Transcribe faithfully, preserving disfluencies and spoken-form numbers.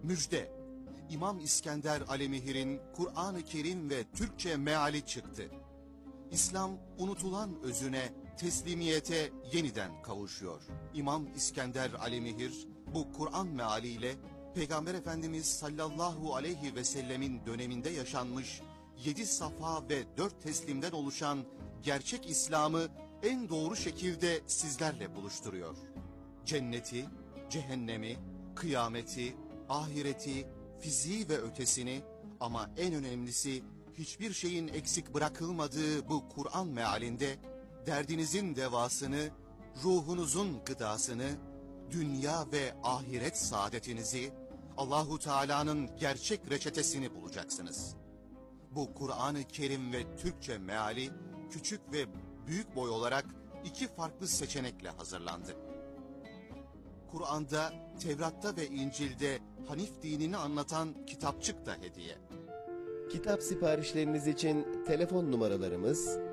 Müjde! İmam İskender Alemihir'in Kur'an-ı Kerim ve Türkçe meali çıktı. İslam unutulan özüne, teslimiyete yeniden kavuşuyor. İmam İskender Alemihir bu Kur'an mealiyle Peygamber Efendimiz sallallahu aleyhi ve sellemin döneminde yaşanmış yedi safa ve dört teslimden oluşan gerçek İslam'ı en doğru şekilde sizlerle buluşturuyor. Cenneti, cehennemi, kıyameti, ahireti, fiziği ve ötesini ama en önemlisi hiçbir şeyin eksik bırakılmadığı bu Kur'an mealinde derdinizin devasını, ruhunuzun gıdasını, dünya ve ahiret saadetinizi, Allahu Teala'nın gerçek reçetesini bulacaksınız. Bu Kur'an-ı Kerim ve Türkçe meali küçük ve büyük boy olarak iki farklı seçenekle hazırlandı. Kur'an'da, Tevrat'ta ve İncil'de Hanif dinini anlatan kitapçık da hediye. Kitap siparişleriniz için telefon numaralarımız